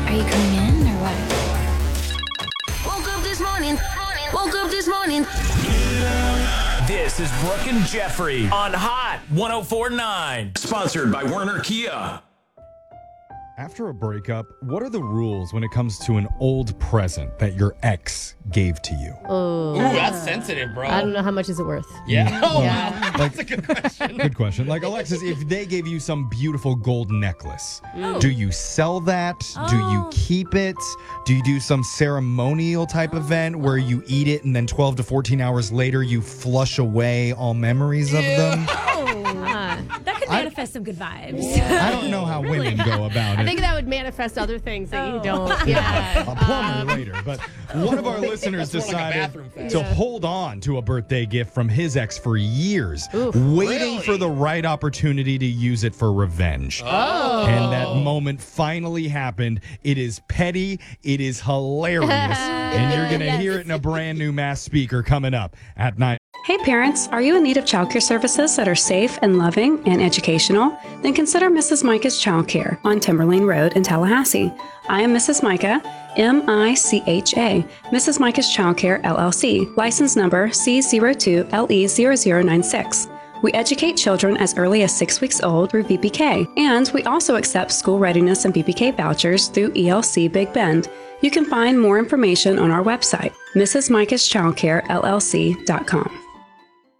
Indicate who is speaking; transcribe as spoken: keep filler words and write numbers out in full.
Speaker 1: Are you coming in or what?
Speaker 2: Woke up this morning. Woke up this morning.
Speaker 3: This is Brooke and Jeffrey on Hot one oh four point nine.
Speaker 4: Sponsored by Werner Kia.
Speaker 5: After a breakup, what are the rules when it comes to an old present that your ex gave to you?
Speaker 6: Oh,
Speaker 7: Ooh, that's sensitive, bro.
Speaker 6: I don't know how much is it worth.
Speaker 7: Yeah. Oh,
Speaker 6: Yeah.
Speaker 7: wow.
Speaker 5: Like-
Speaker 7: That's a good question.
Speaker 5: Good question. Like, Alexis, if they gave you some beautiful gold necklace, do you sell that? Do you
Speaker 1: Oh.
Speaker 5: keep it? Do you do some ceremonial type event where you eat it and then twelve to fourteen hours later you flush away all memories of them?
Speaker 6: Ah.
Speaker 1: That could
Speaker 5: I-
Speaker 1: manifest some good vibes.
Speaker 5: I don't know how women go about
Speaker 6: I
Speaker 5: it.
Speaker 6: think that would manifest other things that you
Speaker 1: Oh.
Speaker 6: don't. Yeah.
Speaker 5: A plumber later, but one of our listeners
Speaker 7: That's more like a
Speaker 5: decided
Speaker 7: bathroom thing.
Speaker 5: to
Speaker 6: Yeah.
Speaker 5: hold on to a birthday gift from his ex for years,
Speaker 6: Oof.
Speaker 5: waiting
Speaker 7: Really?
Speaker 5: for the right opportunity to use it for revenge.
Speaker 7: Oh.
Speaker 5: And that moment finally happened. It is petty. It is hilarious. And you're going to
Speaker 1: Yes.
Speaker 5: hear it in a brand new mass speaker coming up at nine.
Speaker 8: Hey parents, are you in need of childcare services that are safe and loving and educational? Then consider Missus Micah's Childcare on Timberlane Road in Tallahassee. I am Missus Micah, M I C H A, Missus Micah's Childcare L L C, license number C zero two L E zero zero nine six. We educate children as early as six weeks old through V P K, and we also accept school readiness and V P K vouchers through E L C Big Bend. You can find more information on our website, Missus Micah's Childcare L L C dot com.